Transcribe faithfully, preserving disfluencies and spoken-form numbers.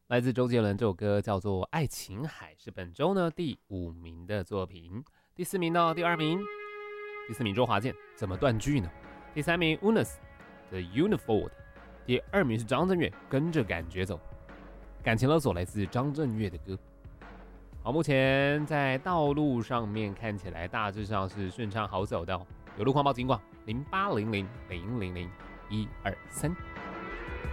来自周杰伦，这首歌叫做《爱琴海》，是本周呢第五名的作品。第四名到第二名，第四名周华健，怎么断句呢？第三名 Unis 的 Unifold， 第二名是张震岳，跟着感觉走。感情勒索来自张震岳的歌。好，目前在道路上面看起来大致上是顺畅好走的、哦。有路况报警广零八零零零零零一二三。